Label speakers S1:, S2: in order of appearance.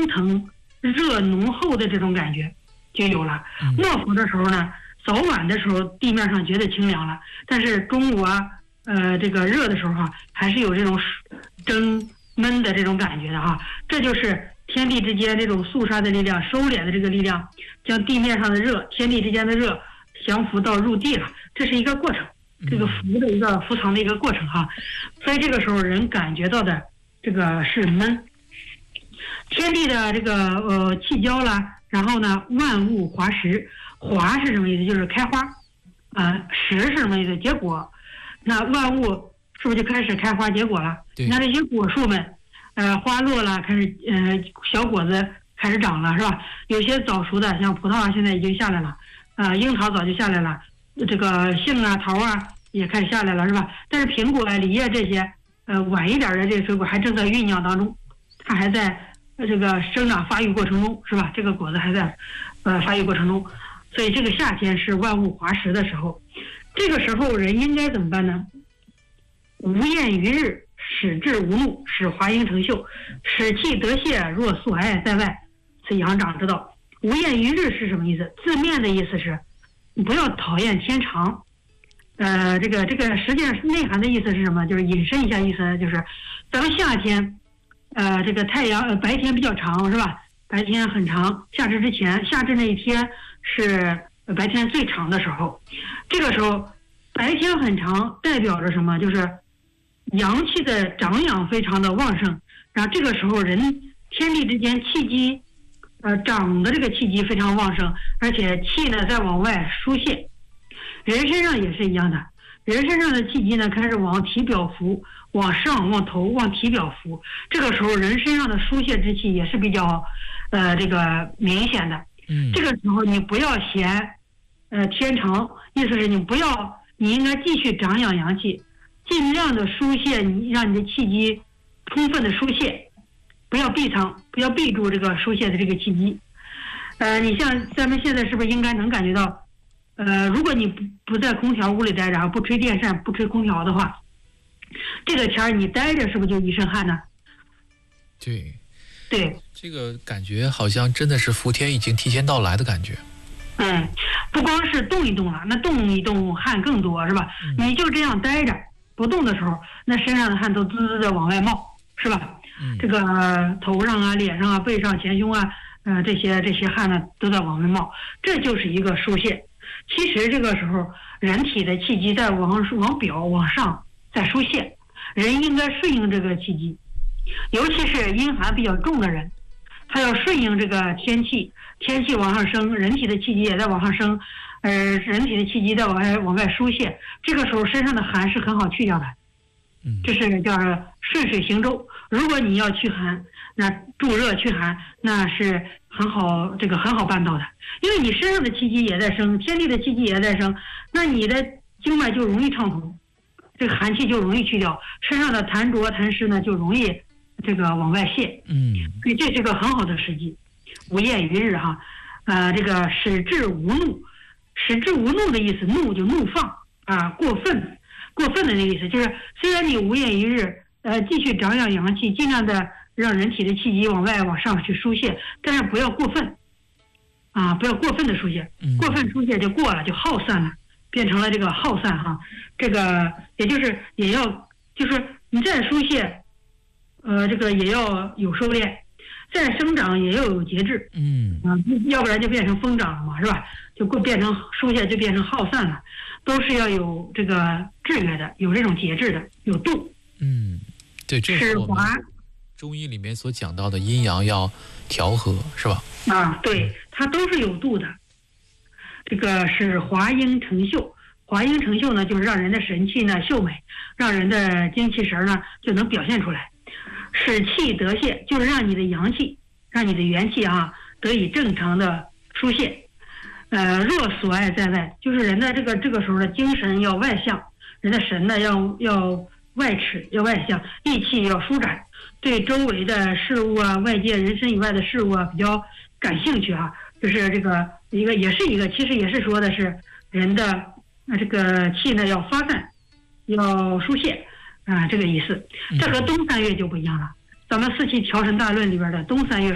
S1: 蒸腾、热浓厚的这种感觉就有了。末伏的时候呢，早晚的时候地面上觉得清凉了，但是中午这个热的时候还是有这种蒸闷的这种感觉的这就是天地之间这种肃杀的力量、收敛的这个力量，将地面上的热、天地之间的热降伏到入地了，这是一个过程，这个伏藏的一个过程所以这个时候人感觉到的这个是闷，天地的这个气交了，然后呢万物华实，华是什么意思？就是开花，实是什么意思？结果，那万物是不是就开始开花结果了？那这些果树们，花落了，开始小果子开始长了，是吧？有些早熟的，像葡萄现在已经下来了，樱桃早就下来了，这个杏桃也开始下来了，是吧？但是苹果梨叶这些，晚一点的这个水果还正在酝酿当中，它还在这个生长发育过程中，是吧？这个果子还在发育过程中，所以这个夏天是万物华实的时候，这个时候人应该怎么办呢？无厌于日，使志无怒，使华英成秀，使气得泄，若素哀在外，此阳长之道。无厌于日是什么意思？字面的意思是你不要讨厌天长，这个实际上内涵的意思是什么？就是引申一下意思，就是咱们夏天这个太阳白天比较长，是吧？白天很长，夏至之前，夏至那一天是白天最长的时候，这个时候白天很长代表着什么？就是阳气的长养非常的旺盛，然后这个时候天地之间气机长的这个气机非常旺盛，而且气呢在往外疏泄，人身上也是一样的，人身上的气机呢开始往体表浮，往上往头往体表浮，这个时候人身上的疏泄之气也是比较这个明显的。这个时候你不要嫌天长，意思是你应该继续长养阳气，尽量的疏泄，让你的气机充分的疏泄，不要闭藏，不要闭住这个疏泄的这个气机。你像咱们现在是不是应该能感觉到，如果你不在空调屋里待着，不吹电扇，不吹空调的话，这个天儿你待着是不是就一身汗呢？对，
S2: 这个感觉好像真的是伏天已经提前到来的感觉。
S1: 不光是动一动了，那动一动汗更多，是吧？你就这样待着不动的时候，那身上的汗都滋滋的往外冒，是吧？这个头上脸上背上前胸这些汗呢都在往外冒，这就是一个疏泄。其实这个时候人体的气机在往表往上在疏泄，人应该顺应这个气机，尤其是阴寒比较重的人，他要顺应这个天气往上升，人体的气机也在往上升，人体的气机在往外疏泄，这个时候身上的寒是很好去掉的。这是叫顺水行舟。如果你要驱寒，那助热驱寒，那是很好办到的，因为你身上的气机也在升，天地的气机也在升，那你的经脉就容易畅通，这个寒气就容易去掉，身上的痰浊痰湿呢就容易这个往外泄。所以这是个很好的时机。无厌于日这个使志无怒，使志无怒的意思，怒就怒放过分的那个意思，就是虽然你无厌于日，继续长养阳气，尽量的让人体的气机往外往上去疏泄，但是不要过分不要过分的疏泄，过分疏泄就过了，就耗散了，变成了这个耗散这个也就是你再疏泄，这个也要有收敛，再生长也要有节制，要不然就变成疯长了嘛，是吧？就变成疏泄，就变成耗散了，都是要有这个制约的，有这种节制的，有度。
S2: 对，这是我们中医里面所讲到的阴阳要调和，是吧？
S1: 对，它都是有度的。这个是华英成秀，华英成秀呢，就是让人的神气呢秀美，让人的精气神呢就能表现出来。使气得泄，就是让你的阳气，让你的元气得以正常的疏泄。若所爱在外，就是人的这个时候的精神要外向，人的神呢要外持，要外向，意气要舒展，对周围的事物外界人身以外的事物比较感兴趣就是这个其实也是说的是人的这个气呢要发散，要疏泄这个意思。这和冬三月就不一样了，咱们四气调神大论里边的冬三月